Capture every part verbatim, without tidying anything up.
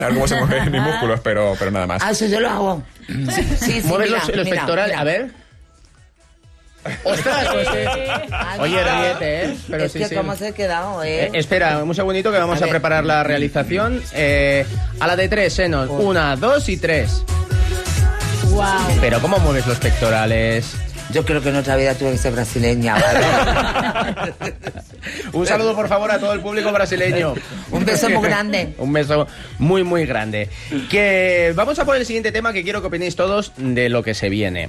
A ver cómo se mueven mis músculos, pero, pero nada más. Ah, eso yo lo hago. Sí, sí, ¿Mueves mira, los, los mira, pectorales? mira. A ver. ¡Ostras! Pues, eh. Oye, ríete, ¿eh? Pero es sí, que sí. cómo se ha quedado, ¿eh? Eh, espera, un segundito que vamos a, A a ver. preparar la realización. Eh, a la de tres, Xenon. Una, dos y tres. Wow. Pero ¿cómo mueves los pectorales? Yo creo que en otra vida tuve que ser brasileña, ¿vale? Un saludo, por favor, a todo el público brasileño. Un beso muy grande. Un beso muy, muy grande. Que vamos a por el siguiente tema que quiero que opinéis todos de lo que se viene.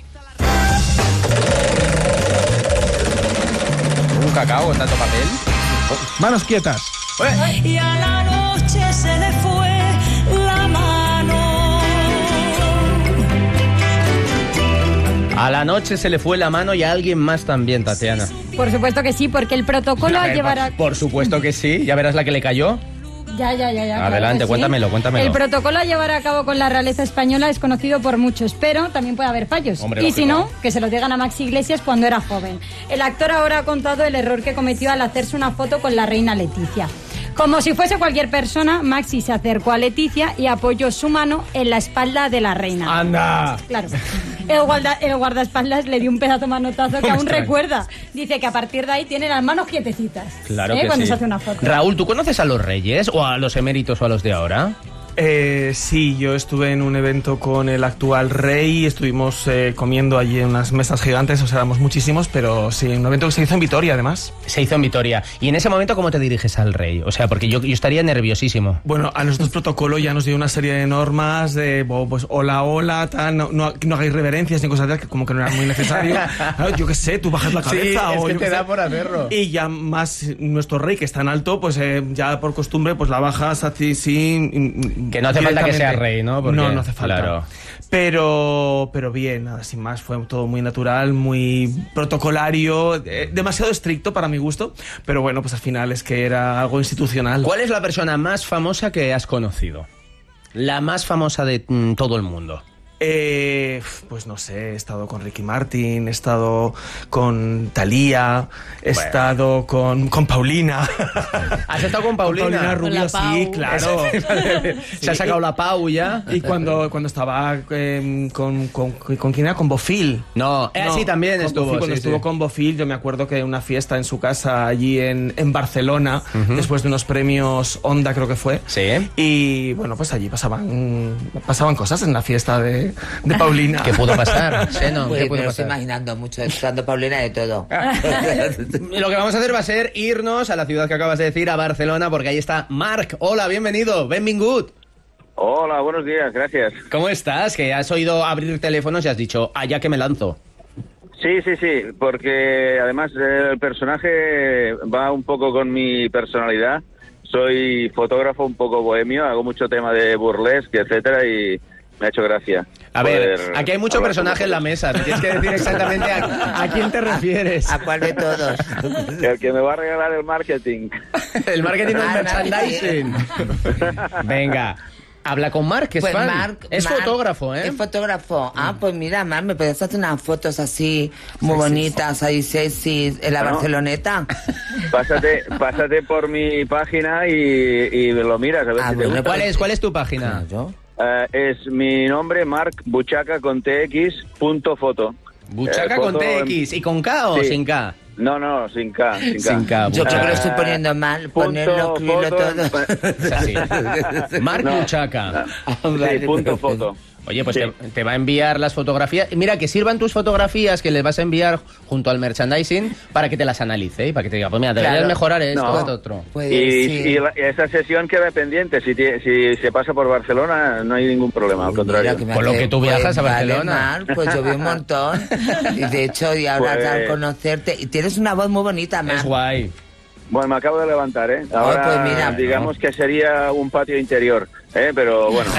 Un cacao con tanto papel. Manos quietas. ¡Eh! Y a la noche se le fue la mano. A la noche se le fue la mano y a alguien más también, Tatiana. Por supuesto que sí, porque el protocolo A al ver, llevar a... Por supuesto que sí. Ya verás la que le cayó. Ya, ya, ya, ya. claro Adelante, que sí. cuéntamelo, cuéntamelo. El protocolo a llevar a cabo con la realeza española es conocido por muchos, pero también puede haber fallos. Hombre, y si lógico. no, que se lo digan a Maxi Iglesias cuando era joven. El actor ahora ha contado el error que cometió al hacerse una foto con la reina Leticia. Como si fuese cualquier persona, Maxi se acercó a Leticia y apoyó su mano en la espalda de la reina. ¡Anda! Claro. El, guarda, el guardaespaldas le dio un pedazo manotazo que aún extraño. recuerda. Dice que a partir de ahí tiene las manos quietecitas. Claro ¿eh? que Cuando sí. se hace una foto. Raúl, ¿tú conoces a los reyes o a los eméritos o a los de ahora? Eh, sí, yo estuve en un evento con el actual rey, estuvimos eh, comiendo allí en unas mesas gigantes, o sea, éramos muchísimos, pero sí, un evento que se hizo en Vitoria, además. Se hizo en Vitoria. ¿Y en ese momento cómo te diriges al rey? O sea, porque yo, yo estaría nerviosísimo. Bueno, a nosotros protocolo ya nos dio una serie de normas de, bo, pues, hola, hola, tal, no, no, no hagáis reverencias ni cosas de que como que no era muy necesario. Claro, yo qué sé, tú bajas la cabeza o yo qué sé. hacerlo. Y ya más nuestro rey, que es tan alto, pues eh, ya por costumbre, pues la bajas así, sí. Que no hace falta que sea directamente. rey, ¿no? Porque, no, no hace falta. claro. Pero, pero bien, nada, sin más, fue todo muy natural, muy protocolario, eh, demasiado estricto para mi gusto, pero bueno, pues al final es que era algo institucional. ¿Cuál es la persona más famosa que has conocido? La más famosa de mm, todo el mundo. Eh, pues no sé, he estado con Ricky Martin, he estado con Thalía, he Bueno. estado con, con Paulina. ¿Has estado con Paulina? Paulina Rubio, la Pau. sí, claro. Se ha sacado la Pau ya. Y cuando, cuando estaba eh, con, con, con quién era, con Bofil. No, eh, No, sí, también con estuvo. Bofil, cuando sí, estuvo sí. con Bofil, yo me acuerdo que en una fiesta en su casa allí en, en Barcelona, después de unos premios Onda, creo que fue. Sí. Y bueno, pues allí pasaban, pasaban cosas en la fiesta de, de Paulina. ¿Qué pudo pasar? Xenon, Pues ¿qué me pudo lo estoy pasar? imaginando mucho, escuchando Paulina de todo. Lo que vamos a hacer va a ser irnos a la ciudad que acabas de decir, a Barcelona, porque ahí está Marc. Hola, bienvenido, benvingut. Hola, buenos días, gracias. ¿Cómo estás? Que has oído abrir teléfonos y has dicho, allá que me lanzo. Sí, sí, sí, porque además eh, el personaje va un poco con mi personalidad. Soy fotógrafo un poco bohemio, hago mucho tema de burlesque, etcétera, y me ha hecho gracia. A ver, poder aquí hay mucho hablar personaje con en la mesa. Te tienes que decir exactamente a, a quién te refieres. ¿A cuál de todos? vosotros. El que me va a regalar el marketing. El marketing del Ah, merchandising. Venga, habla con Marc, que es Pues fan. Marc, es Marc, fotógrafo, ¿eh? Es fotógrafo. Ah, pues mira, Marc, me puedes hacer unas fotos así, muy bonitas, ahí sexy, en la Bueno. Barceloneta. Pásate, pásate por mi página y, y lo miras a ver Ah, si te bueno, gusta. ¿Cuál es, ¿Cuál es tu página? Claro. Eh, es mi nombre, Marc Buchaca con tx punto foto. Buchaca Eh, con foto T en- X. ¿Y con K o Sí. sin K? No, no, sin K. Sin K. Sin K. Yo creo que lo estoy Eh, poniendo mal, ponerlo, punto, escribirlo foto, todo. Es así. Marc No. Buchaca. Vale, Sí, punto perfecto. foto. Oye, pues Sí. te, te va a enviar las fotografías. Y mira, que sirvan tus fotografías que le vas a enviar junto al merchandising para que te las analice y para que te diga, pues mira, deberías Claro. mejorar esto, No. esto, otro. Pues, Y, sí. y la- esa sesión queda pendiente. Si, tie- si se pasa por Barcelona, no hay ningún problema, al Mira, contrario. que me Con lo hace- que tú viajas pues, a vale, Barcelona. Marc, pues yo vi un montón. Y de hecho, y ahora Pues- al conocerte. Y tienes una voz muy bonita, Marc. Es guay. Bueno, me acabo de levantar, ¿eh? Ahora, pues mira. digamos que sería un patio interior, ¿eh? Pero bueno.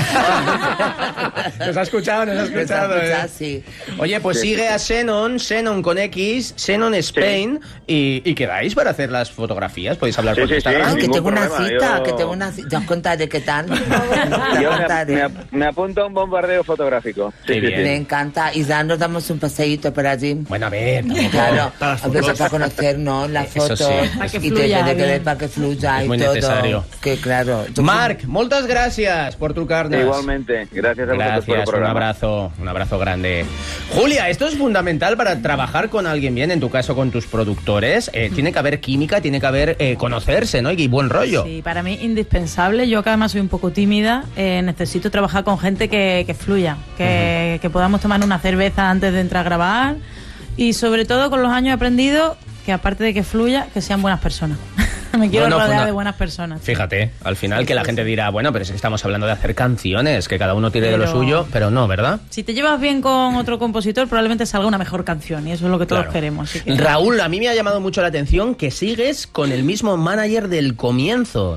Nos ha escuchado, nos ha Pues, escuchado. pues, ¿eh? así. Oye, pues sigue a Xenon, Xenon con X, Xenon Spain, y, y quedáis para hacer las fotografías. Podéis hablar Sí, por sí, sí. Instagram. Ah, que ningún tengo una problema, cita, yo- que tengo una cita. Ya os contaré qué tal. Yo Ya me, contaré. me, me apunto a un bombardeo fotográfico. Qué bien. Me encanta. Y ya nos damos un paseíto por allí. Bueno, a ver, tampoco- Claro, Para las a veces fotos. para conocernos las Eso fotos sí. Para que y fluya te- de que bien. para que fluya Es y muy todo. necesario. Que claro. yo- Marc, moltes gràcies. gracias por trucarnos. Igualmente, gracias a vosotros por el Gracias, un programa. abrazo, un abrazo grande. Julia, esto es fundamental para trabajar con alguien bien, en tu caso con tus productores. Eh, tiene que haber química, tiene que haber eh, conocerse, ¿no? Y buen rollo. Sí, para mí indispensable. Yo que además soy un poco tímida, eh, necesito trabajar con gente que, que fluya, que, uh-huh. que podamos tomar una cerveza antes de entrar a grabar y sobre todo con los años he aprendido que aparte de que fluya, que sean buenas personas. Me quiero no, no, rodear no. de buenas personas. Fíjate, al final que la gente dirá, bueno, pero es que estamos hablando de hacer canciones, que cada uno tire pero, de lo suyo, pero no, ¿verdad? Si te llevas bien con otro compositor, probablemente salga una mejor canción, y eso es lo que todos claro. queremos. Así que... Raúl, a mí me ha llamado mucho la atención que sigues con el mismo manager del comienzo.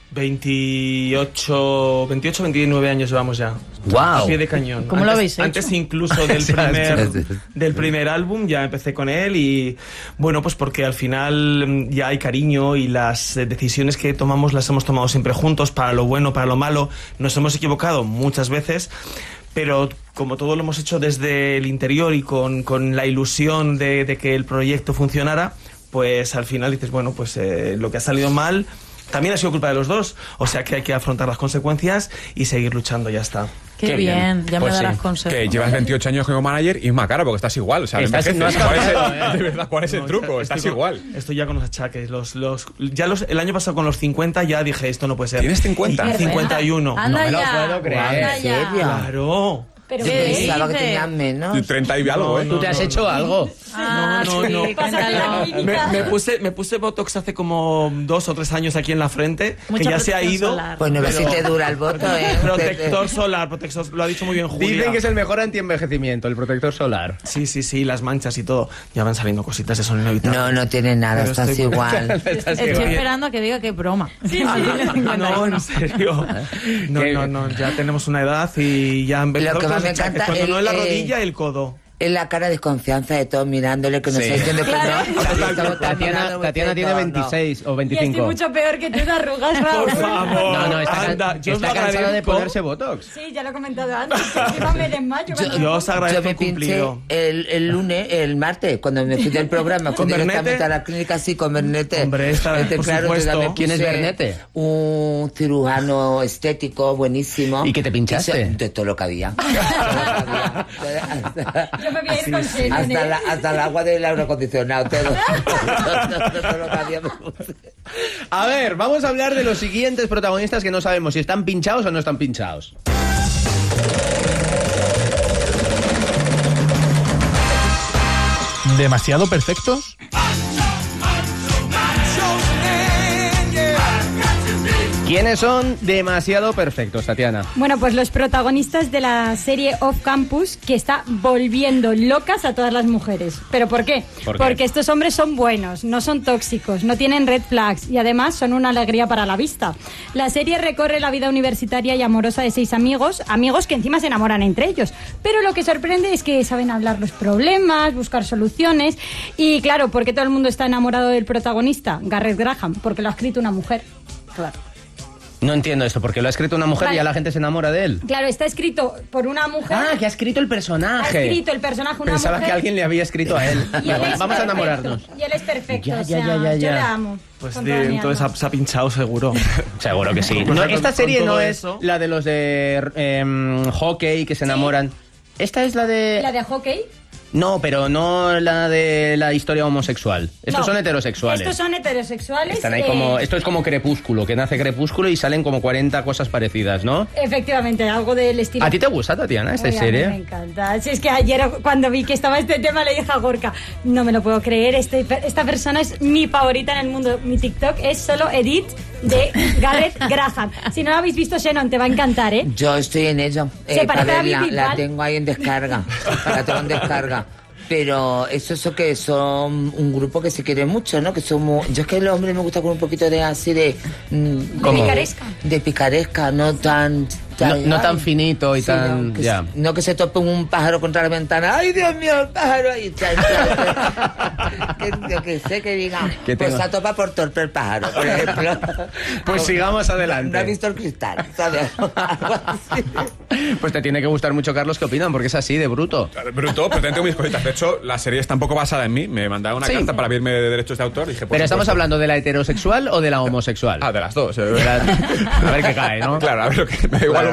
veintiocho, veintiocho, veintinueve años llevamos ya. Wow. A pie de cañón. ¿Cómo antes, lo habéis hecho? Antes incluso del primer del primer álbum ya empecé con él y bueno, pues porque al final ya hay cariño y las decisiones que tomamos las hemos tomado siempre juntos, para lo bueno, para lo malo. Nos hemos equivocado muchas veces, pero como todo lo hemos hecho desde el interior y con, con la ilusión de, de que el proyecto funcionara, pues al final dices, bueno, pues eh, lo que ha salido mal también ha sido culpa de los dos, o sea que hay que afrontar las consecuencias y seguir luchando, ya está. Qué, Qué bien, bien, ya pues me darás sí. consejos. Que llevas veintiocho años como manager y es más cara porque estás igual, o sea, estás, no has ¿Cuál, es el, cambiado, ¿eh? de verdad, ¿cuál es el no, truco? Estás estás igual. Estoy ya con los achaques, los, los, ya los, el año pasado con los cincuenta ya dije, esto no puede ser. ¿Tienes cincuenta? Y cincuenta y uno. Anda no me lo ya. puedo creer. ¿En serio? Claro. Pero yo ¿qué pensaba dices? que tenían menos. treinta y algo, No, ¿eh? ¿Tú te has no, hecho no. algo? Ah, No, no, sí, no. pásate la Me, clínica. me puse, me puse Botox hace como dos o tres años aquí en la frente, Mucha que ya se ha protección ido. solar. Pues no ves si Pero- te dura el voto, ¿eh? Protector solar, protector, lo ha dicho muy bien Julia. Dicen que es el mejor anti-envejecimiento, el protector solar. Sí, sí, sí, las manchas y todo. Ya van saliendo cositas, eso es inevitable. No, no tiene nada, Pero estás estoy- igual. Estás Estoy igual. esperando a que diga que es broma. Sí, No, en serio. No, ¿Qué? no, no, ya tenemos una edad y ya han empezado Lo que con más los me achaques. encanta Cuando es, no es la eh, rodilla, el codo. Es la cara de desconfianza de todos mirándole, que no Sí. sé diciendo que Claro. no. Estamos todos Tatiana, mirando, Tatiana no, tiene no. veintiséis o Y estoy veinticinco. mucho peor que tú de arrugas, Raúl. Por favor. No, no, está, Anda, yo os está lo cansada de agradezco. ponerse Botox. Sí, ya lo he comentado antes. Que encima me desmayo. Yo- cuando- Yo os Yo agradezco me el pinché cumplido. el, el lunes, el martes, cuando me fui del programa, fui ¿Con directamente Bernete? a la clínica, sí, con Bernete. Hombre, esta, Este, por claro, supuesto. yo ya me ¿Quién es puse Bernete? Un cirujano estético buenísimo. ¿Y qué te pinchaste? Eso- De todo lo que había. Todo lo que había. Yo me voy a ir con Selen, Hasta, ¿eh? la, hasta el agua del aire acondicionado, todo. todo, todo lo que había me puse. A ver, vamos a hablar de los siguientes protagonistas que no sabemos si están pinchados o no están pinchados. ¿Demasiado perfectos? ¿Quiénes son demasiado perfectos, Tatiana? Bueno, pues los protagonistas de la serie Off Campus, que está volviendo locas a todas las mujeres. ¿Pero por qué? ¿Por qué? Porque estos hombres son buenos, no son tóxicos, no tienen red flags y además son una alegría para la vista. La serie recorre la vida universitaria y amorosa de seis amigos, amigos que encima se enamoran entre ellos. Pero lo que sorprende es que saben hablar los problemas, buscar soluciones y claro, ¿por qué todo el mundo está enamorado del protagonista? Garrett Graham, porque lo ha escrito una mujer. Claro. No entiendo esto, porque lo ha escrito una mujer Vale. y ya la gente se enamora de él. Claro, está escrito por una mujer. Ah, que ha escrito el Ha personaje. escrito el personaje una Pensaba mujer. que alguien le había escrito a él. Y él es Vamos a perfecto, enamorarnos. Y él es perfecto, Ya, o ya, sea, ya, ya, yo ya. le amo. Pues con de- toda mi entonces alma. ha- se ha pinchado seguro. Seguro que sí. Con- No, con- esta con serie todo no es eso. la de los de em, hockey que se enamoran. Esta es la de... ¿La de hockey? No, pero no la de la historia homosexual. Estos No. son heterosexuales. Estos son heterosexuales. Están ahí eh, como... Esto es como Crepúsculo, que nace Crepúsculo y salen como cuarenta cosas parecidas, ¿no? Efectivamente, algo del estilo. ¿A ti te gusta, Tatiana, esta Oye, a mí serie? me encanta. Si es que ayer cuando vi que estaba este tema le dije a Gorka, no me lo puedo creer, este, esta persona es mi favorita en el mundo. Mi TikTok es solo edit de Garrett Graham. Si no lo habéis visto, Shannon, te va a encantar, ¿eh? Yo estoy en ello. Se Eh, parece para a verla, Billy la Val. tengo ahí en descarga. La tengo en descarga. Pero eso es que son un grupo que se quiere mucho, ¿no? Que somos. Yo es que el hombre me gusta con un poquito de así de. mm, ¿Cómo? de Picaresca. De picaresca, no tan. No, no tan ay, finito y sí, tan... No que, ya. se, no que se tope un pájaro contra la ventana. ¡Ay, Dios mío, el pájaro! Y tal, tal, que, yo que sé que diga. Que Pues tengo- se topa por torpe el pájaro, por ejemplo. Pues sigamos adelante. No ha visto el cristal, ¿sabes? Algo así. Pues te tiene que gustar mucho, Carlos, ¿qué opinan? Porque es así, de bruto. Bruto, pero tengo mis cositas. De hecho, la serie está un poco basada en mí. Me mandaron una Sí. carta para verme de derechos de autor. Y dije, por Pero estamos supuesto. hablando de la heterosexual o de la homosexual. Ah, de las dos. eh. De la- A ver qué cae, ¿no? Claro, a ver lo que me da igual.